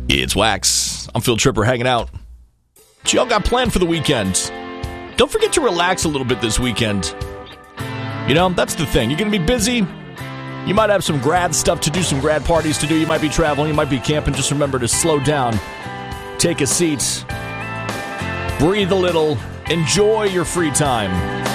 It's Wax. I'm Phil Tripper hanging out. What y'all got planned for the weekend? Don't forget to relax a little bit this weekend. You know, that's the thing. You're going to be busy. You might have some grad stuff to do, some grad parties to do. You might be traveling. You might be camping. Just remember to slow down. Take a seat. Breathe a little. Enjoy your free time.